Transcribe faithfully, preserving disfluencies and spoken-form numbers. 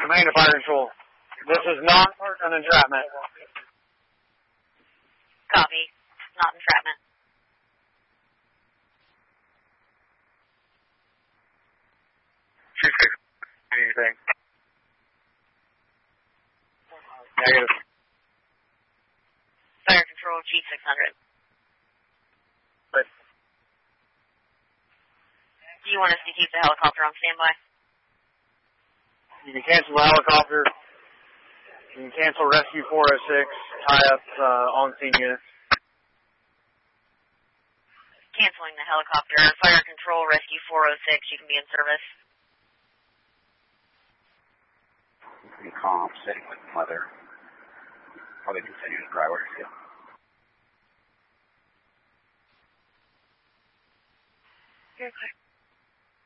Command to Fire Control. This is not an entrapment. Copy. Not entrapment. Chief six, anything? Negative. Fire Control, Chief six hundred. But, do you want us to keep the helicopter on standby? you can cancel the helicopter. You can cancel Rescue four oh six, tie up uh, on-scene units. Canceling the helicopter. Fire Control, Rescue four oh six, you can be in service. Pretty calm, sitting with weather. Probably continue to priority still. Very clear.